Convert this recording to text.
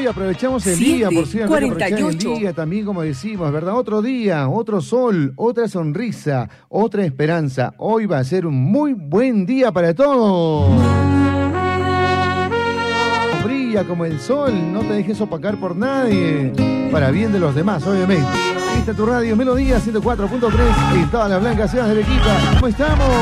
aprovechamos el día, por cierto, hay que aprovechar el día también, como decimos, ¿verdad? Otro día, otro sol, otra sonrisa, otra esperanza. Hoy va a ser un muy buen día para todos. Brilla como el sol, no te dejes opacar por nadie, para bien de los demás, obviamente. Esta es tu radio Melodía 104.3 en todas las blancas ciudades de Arequipa. ¿Cómo estamos?